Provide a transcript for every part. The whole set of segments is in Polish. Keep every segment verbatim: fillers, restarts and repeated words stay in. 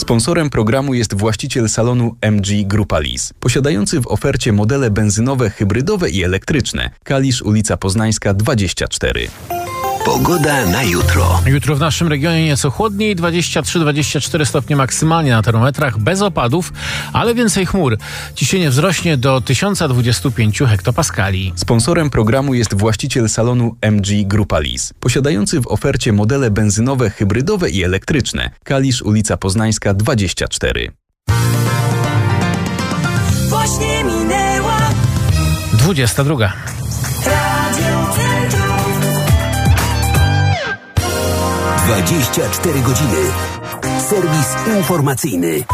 Sponsorem programu jest właściciel salonu M G Grupa Lis, posiadający w ofercie modele benzynowe, hybrydowe i elektryczne. Kalisz, ulica Poznańska dwadzieścia cztery. Pogoda na jutro. Jutro w naszym regionie nieco chłodniej, dwadzieścia trzy dwadzieścia cztery stopnie maksymalnie na termometrach, bez opadów, ale więcej chmur. Ciśnienie wzrośnie do tysiąc dwadzieścia pięć hektopaskali. Sponsorem programu jest właściciel salonu M G Grupa Lis, posiadający w ofercie modele benzynowe, hybrydowe i elektryczne. Kalisz, ulica Poznańska dwadzieścia cztery. Właśnie minęła dwudziesta druga. dwadzieścia cztery godziny. Serwis informacyjny.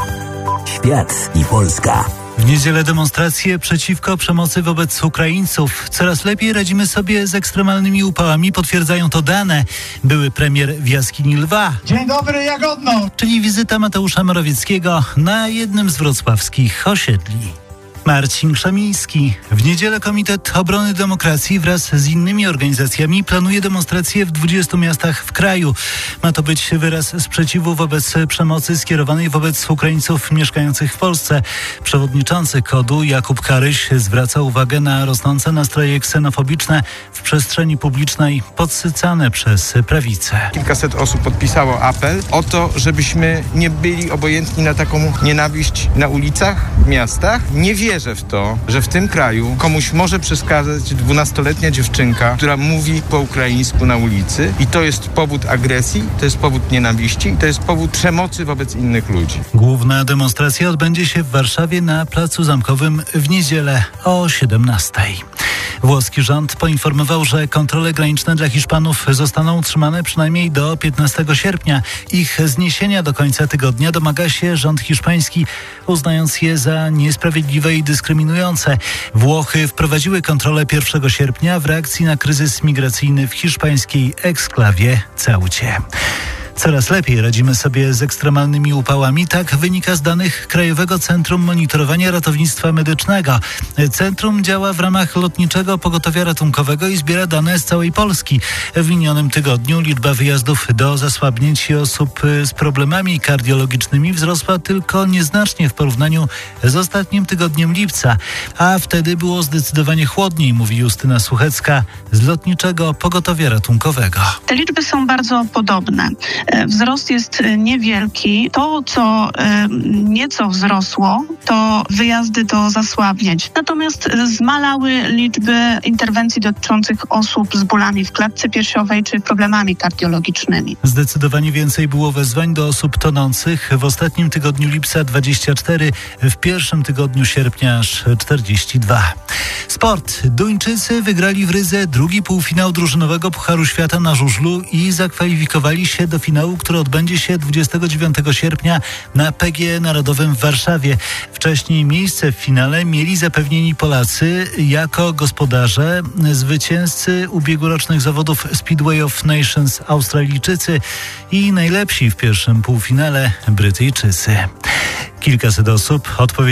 Świat i Polska. W niedzielę demonstracje przeciwko przemocy wobec Ukraińców. Coraz lepiej radzimy sobie z ekstremalnymi upałami, potwierdzają to dane. Były premier w jaskini Lwa. Dzień dobry, Jagodno! Czyli wizyta Mateusza Morawieckiego na jednym z wrocławskich osiedli. Marcin Krzemiński. W niedzielę Komitet Obrony Demokracji wraz z innymi organizacjami planuje demonstracje w dwudziestu miastach w kraju. Ma to być wyraz sprzeciwu wobec przemocy skierowanej wobec Ukraińców mieszkających w Polsce. Przewodniczący KOD-u Jakub Karyś zwraca uwagę na rosnące nastroje ksenofobiczne w przestrzeni publicznej podsycane przez prawicę. Kilkaset osób podpisało apel o to, żebyśmy nie byli obojętni na taką nienawiść na ulicach, w miastach. Nie wierzę w to, że w tym kraju komuś może przeszkadzać dwunastoletnia dziewczynka, która mówi po ukraińsku na ulicy i to jest powód agresji, to jest powód nienawiści i to jest powód przemocy wobec innych ludzi. Główna demonstracja odbędzie się w Warszawie na Placu Zamkowym w niedzielę o siedemnastej. Włoski rząd poinformował, że kontrole graniczne dla Hiszpanów zostaną utrzymane przynajmniej do piętnastego sierpnia. Ich zniesienia do końca tygodnia domaga się rząd hiszpański, uznając je za niesprawiedliwe i dyskryminujące. Włochy wprowadziły kontrolę pierwszego sierpnia w reakcji na kryzys migracyjny w hiszpańskiej eksklawie Ceucie. Coraz lepiej radzimy sobie z ekstremalnymi upałami. Tak wynika z danych Krajowego Centrum Monitorowania Ratownictwa Medycznego. Centrum działa w ramach Lotniczego Pogotowia Ratunkowego i zbiera dane z całej Polski. W minionym tygodniu liczba wyjazdów do zasłabnięć i osób z problemami kardiologicznymi wzrosła tylko nieznacznie w porównaniu z ostatnim tygodniem lipca. A wtedy było zdecydowanie chłodniej, mówi Justyna Suchecka z Lotniczego Pogotowia Ratunkowego. Te liczby są bardzo podobne. Wzrost jest niewielki. To, co nieco wzrosło, to wyjazdy do zasłabnięć. Natomiast zmalały liczby interwencji dotyczących osób z bólami w klatce piersiowej czy problemami kardiologicznymi. Zdecydowanie więcej było wezwań do osób tonących. W ostatnim tygodniu lipca dwadzieścia cztery, w pierwszym tygodniu sierpnia aż czterdzieści dwa. Sport. Duńczycy wygrali w Rydze drugi półfinał drużynowego Pucharu Świata na żużlu i zakwalifikowali się do finału, który odbędzie się dwudziestego dziewiątego sierpnia na P G E Narodowym w Warszawie. Wcześniej miejsce w finale mieli zapewnieni Polacy jako gospodarze, zwycięzcy ubiegłorocznych zawodów Speedway of Nations Australijczycy i najlepsi w pierwszym półfinale Brytyjczycy. Kilkaset osób odpowiedziało